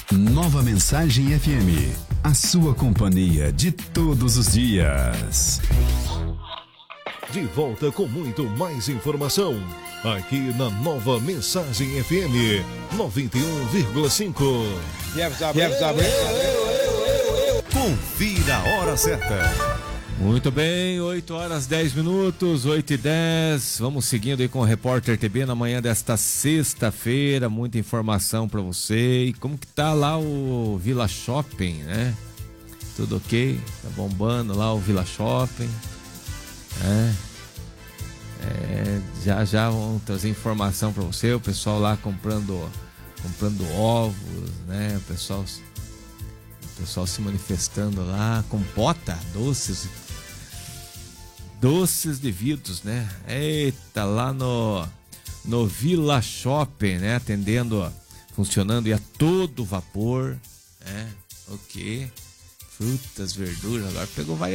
Nova Mensagem FM, a sua companhia de todos os dias. De volta com muito mais informação, aqui na Nova Mensagem FM 91,5. Confira a hora certa. Muito bem, 8 horas 10 minutos, 8 e 10. Vamos seguindo aí com o Repórter TB na manhã desta sexta-feira. Muita informação para você. E como que tá lá o Vila Shopping, né? Tudo ok? Tá bombando lá o Vila Shopping. Já vão trazer informação para você. O pessoal lá comprando ovos, né? O pessoal se manifestando lá, compota, doces de vidros, né? Eita, lá no Vila Shopping, né? Atendendo, funcionando e a todo vapor, né? Ok. Frutas, verduras, agora pegou